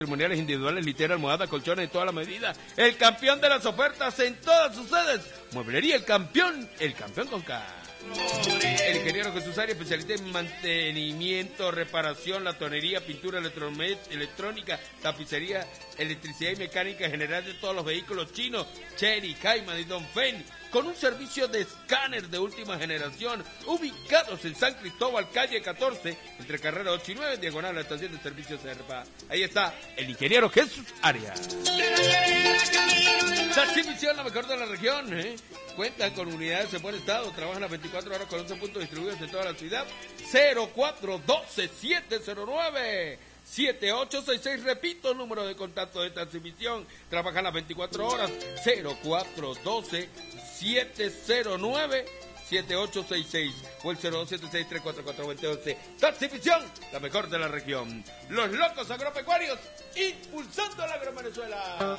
Ceremoniales individuales, litera, almohada, colchones de toda la medida. El campeón de las ofertas en todas sus sedes. Mueblería El Campeón con K. El ingeniero Jesús Arias, especialista en mantenimiento, reparación, latonería, pintura electrónica, tapicería, electricidad y mecánica general de todos los vehículos chinos, Chery, Cayman y Dongfeng, con un servicio de escáner de última generación, ubicados en San Cristóbal, calle 14, entre carrera 8 y 9, diagonal a la estación de servicio Serpa. Ahí está el ingeniero Jesús Arias. Taximisión, la mejor de la región, Cuentan con unidades en buen estado, trabajan las 24 horas con 11 puntos distribuidos en toda la ciudad. 0412-709-7866, repito, número de contacto de Taximisión. Trabajan las 24 horas. 0412-709-7866 o el 0276-344-2011. Taximisión, la mejor de la región. Los locos agropecuarios, impulsando la Agrovenezuela.